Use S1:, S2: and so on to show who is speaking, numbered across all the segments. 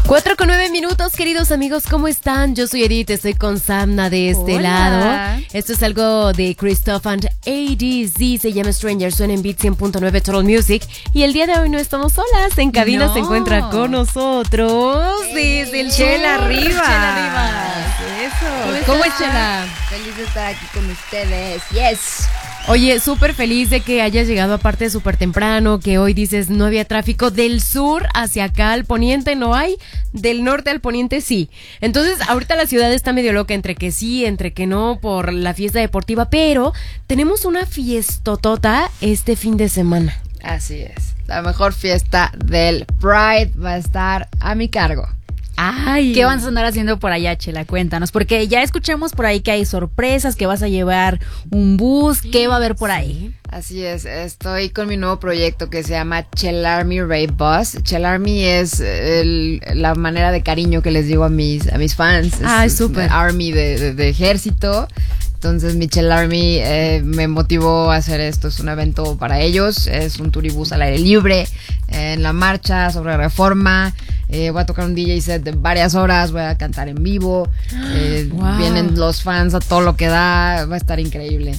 S1: 4:09, queridos amigos, ¿cómo están? Yo soy Edith, estoy con Samna de este lado. Esto es algo de Christoph and ADZ, se llama Stranger, suena en Beat 100.9 Total Music. Y el día de hoy no estamos solas, en cabina se encuentra con nosotros desde el
S2: Chela Rivas.
S1: Chela Rivas. Eso. ¿Cómo es, Chela?
S2: Feliz de estar aquí con ustedes. Yes.
S1: Oye, súper feliz de que hayas llegado aparte súper temprano, que hoy dices no había tráfico del sur hacia acá al poniente no hay, del norte al poniente sí. Entonces ahorita la ciudad está medio loca entre que sí, entre que no por la fiesta deportiva, pero tenemos una fiestotota este fin de semana.
S2: Así es, la mejor fiesta del Pride va a estar a mi cargo.
S1: Ay.
S3: ¿Qué van a andar haciendo por allá, Chela? Cuéntanos, porque ya escuchamos por ahí que hay sorpresas, que vas a llevar un bus, ¿qué va a haber por ahí?
S2: Así es, estoy con mi nuevo proyecto que se llama Chelarmy Rave Bus. Chelarmy es la manera de cariño que les digo a mis fans.
S1: Ay, súper.
S2: Army de ejército. Entonces mi Chelarmy me motivó a hacer esto. Es un evento para ellos, es un turibús al aire libre, en la marcha sobre Reforma. Voy a tocar un DJ set de varias horas, voy a cantar en vivo. Wow. Vienen los fans a todo lo que da, va a estar increíble.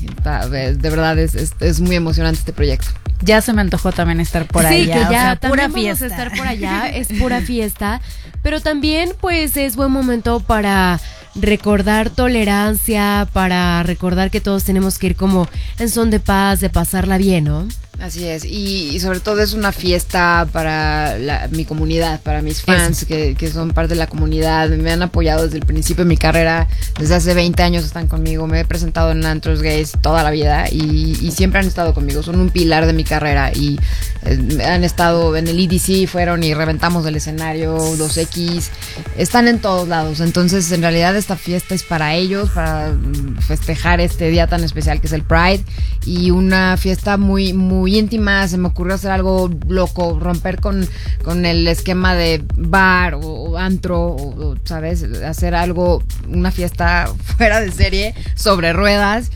S2: De verdad es muy emocionante este proyecto.
S3: Ya se me antojó también estar por allá.
S1: Sí, que ya,
S3: o sea, pura
S1: fiesta.
S3: fiesta.
S1: Estar por allá, es pura fiesta. Pero también, pues, es buen momento para recordar tolerancia, para recordar que todos tenemos que ir como en son de paz, de pasarla bien, ¿no?
S2: Así es, y sobre todo es una fiesta para mi comunidad, para mis fans que son parte de la comunidad. Me han apoyado desde el principio de mi carrera, desde hace 20 años están conmigo. Me he presentado en antros gays toda la vida y siempre han estado conmigo, son un pilar de mi carrera y han estado en el EDC, fueron y reventamos el escenario, 2X, están en todos lados. Entonces en realidad esta fiesta es para ellos, para festejar este día tan especial que es el Pride, y una fiesta muy íntima. Se me ocurrió hacer algo loco, romper con el esquema de bar o antro, o ¿sabes? Hacer algo, una fiesta fuera de serie, sobre ruedas.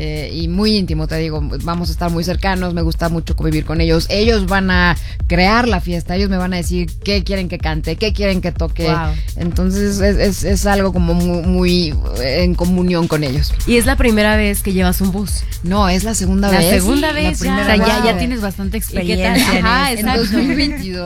S2: Y muy íntimo, te digo, vamos a estar muy cercanos, me gusta mucho convivir con ellos. Ellos van a crear la fiesta, ellos me van a decir qué quieren que cante, qué quieren que toque. Wow. Entonces es algo como muy en comunión con ellos.
S1: ¿Y es la primera vez que llevas un bus?
S2: No, es la segunda vez.
S1: La segunda vez,
S3: o sea, ya tienes bastante experiencia.
S1: Ajá,
S2: en 2022.